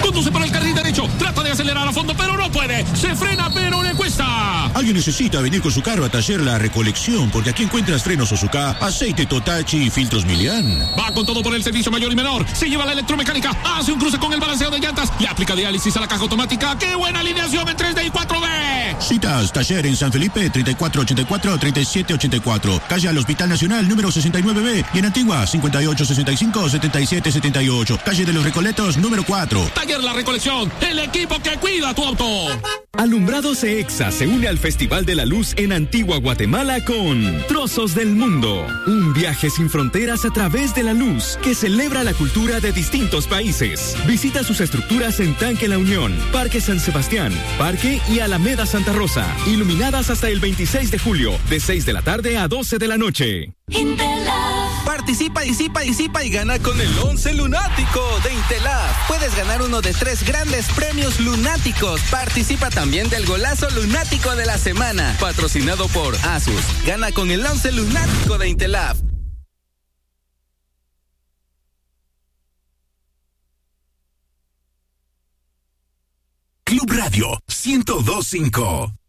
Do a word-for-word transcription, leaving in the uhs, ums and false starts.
Conduce por el carril derecho. Trata de acelerar a fondo, pero no puede. Se frena, pero le cuesta. Alguien necesita venir con su carro a Taller La Recolección, porque aquí encuentras frenos Osuka, aceite Totachi y filtros Milian. Va con todo por el servicio mayor y menor. Se lleva la electromecánica. Hace un cruce con el balanceo de llantas. Le aplica diálisis a la caja automática. ¡Qué buena alineación en tres D y cuatro D! Citas, Taller en San Felipe, treinta y cuatro ochenta y cuatro, treinta y siete ochenta y cuatro. Calle al Hospital Nacional, número sesenta y nueve B. Y en Antigua, cincuenta y ocho sesenta y cinco, setenta y siete setenta y ocho. Calle de los Recoletos, número cuatro. Taller La Recolección, el equipo que cuida tu auto. Alumbrados EXA se une al Festival de la Luz en Antigua Guatemala con Trozos del Mundo. Un viaje sin fronteras a través de la luz que celebra la cultura de distintos países. Visita sus estructuras en Tanque La Unión, Parque San Sebastián, Parque y Alameda Santa Rosa. Iluminadas hasta el veintiséis de julio, de seis de la tarde a doce de la noche. Intelab. Participa, participa, participa y gana con el once lunático de Intelab. Puedes ganar uno de tres grandes premios lunáticos. Participa también del golazo lunático de la semana, patrocinado por Asus. Gana con el once lunático de Intelab. Club Radio ciento dos punto cinco.